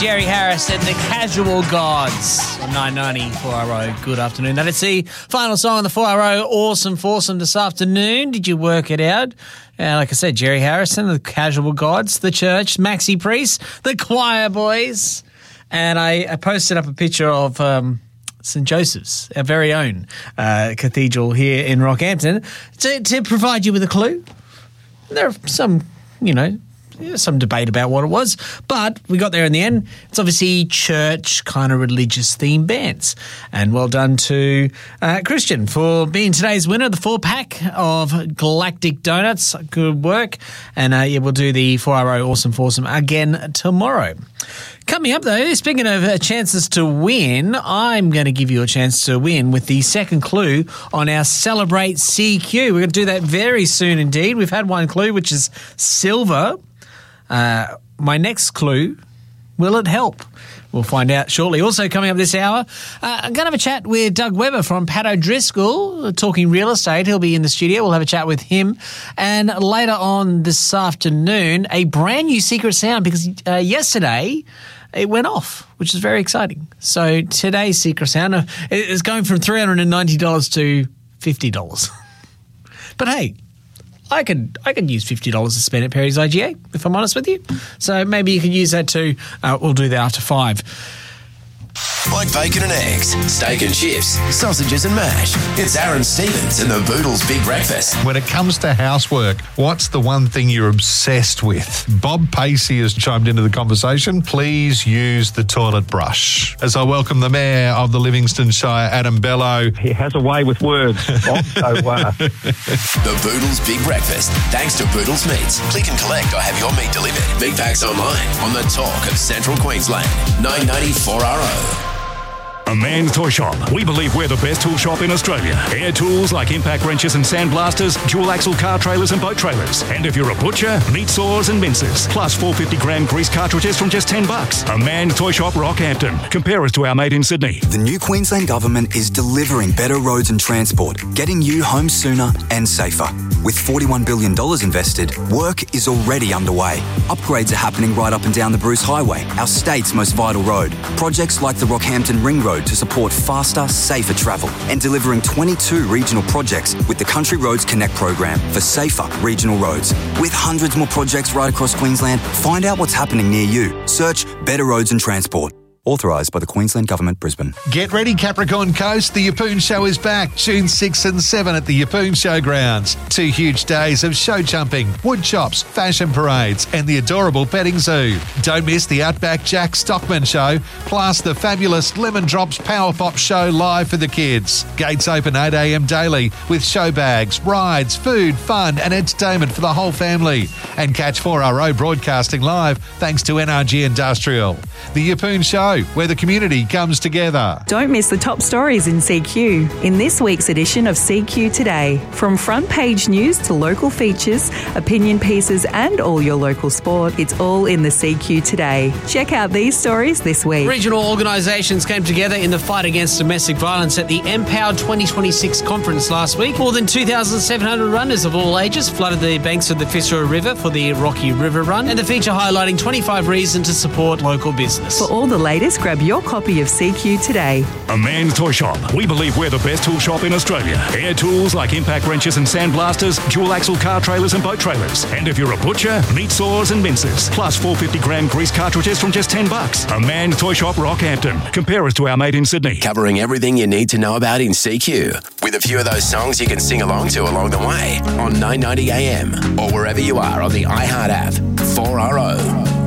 Jerry Harris and the Casual Gods on 990 4RO. Good afternoon. That is the final song on the 4RO Awesome Foursome this afternoon. Did you work it out? Like I said, Jerry Harrison, the Casual Gods, the church, Maxi Priest, the Choir Boys. And I posted up a picture of St. Joseph's, our very own cathedral here in Rockhampton, to provide you with a clue. There are some, some debate about what it was, but we got there in the end. It's obviously church kind of religious themed bands. And well done to Christian for being today's winner, the 4-pack of Galactic Donuts. Good work. And we'll do the 4RO Awesome Foursome again tomorrow. Coming up, though, speaking of chances to win, I'm going to give you a chance to win with the second clue on our Celebrate CQ. We're going to do that very soon indeed. We've had one clue, which is silver. My next clue, will it help? We'll find out shortly. Also coming up this hour, I'm going to have a chat with Doug Weber from Pat O'Driscoll, talking real estate. He'll be in the studio. We'll have a chat with him. And later on this afternoon, a brand new secret sound, because yesterday it went off, which is very exciting. So today's secret sound is going from $390 to $50. But hey, I could use $50 to spend at Perry's IGA, if I'm honest with you. So maybe you could use that too. We'll do that after 5. Like bacon and eggs, steak and chips, sausages and mash. It's Aaron Stevens and the Boodles Big Breakfast. When it comes to housework, what's the one thing you're obsessed with? Bob Pacey has chimed into the conversation. Please use the toilet brush. As I welcome the Mayor of the Livingston Shire, Adam Bello. He has a way with words, Bob. The Boodles Big Breakfast. Thanks to Boodles Meats. Click and collect or have your meat delivered. Big packs online on the talk of Central Queensland. 994 RO. A Man's Toy Shop. We believe we're the best tool shop in Australia. Air tools like impact wrenches and sandblasters, dual axle car trailers and boat trailers. And if you're a butcher, meat saws and mincers. Plus 450-gram grease cartridges from just $10. A Man's Toy Shop, Rockhampton. Compare us to our mate in Sydney. The new Queensland Government is delivering better roads and transport, getting you home sooner and safer. With $41 billion invested, work is already underway. Upgrades are happening right up and down the Bruce Highway, our state's most vital road. Projects like the Rockhampton Ring Road to support faster, safer travel, and delivering 22 regional projects with the Country Roads Connect program for safer regional roads. With hundreds more projects right across Queensland, find out what's happening near you. Search Better Roads and Transport. Authorised by the Queensland Government, Brisbane. Get ready, Capricorn Coast. The Yeppoon Show is back June 6 and 7 at the Yeppoon Showgrounds. 2 huge days of show jumping, wood chops, fashion parades and the adorable petting zoo. Don't miss the Outback Jack Stockman Show, plus the fabulous Lemon Drops Power Pop Show live for the kids. Gates open 8 a.m. daily with show bags, rides, food, fun and entertainment for the whole family. And catch 4RO broadcasting live thanks to NRG Industrial. The Yeppoon Show, where the community comes together. Don't miss the top stories in CQ in this week's edition of CQ Today. From front page news to local features, opinion pieces and all your local sport, it's all in the CQ Today. Check out these stories this week. Regional organisations came together in the fight against domestic violence at the Empower 2026 conference last week. More than 2,700 runners of all ages flooded the banks of the Fitzroy River for the Rocky River Run, and the feature highlighting 25 reasons to support local business. For all the latest, grab your copy of CQ Today. A Man's Toy Shop. We believe we're the best tool shop in Australia. Air tools like impact wrenches and sandblasters, dual axle car trailers and boat trailers. And if you're a butcher, meat saws and mincers. Plus 450-gram grease cartridges from just $10. A Man's Toy Shop, Rockhampton. Compare us to our mate in Sydney. Covering everything you need to know about in CQ. With a few of those songs you can sing along to along the way on 990 AM or wherever you are on the iHeart app. 4RO.